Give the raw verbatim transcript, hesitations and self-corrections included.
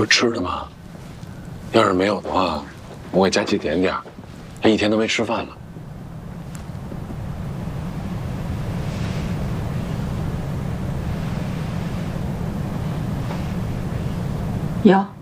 有吃的吗？要是没有的话，我给佳琪点点，她一天都没吃饭了。 有。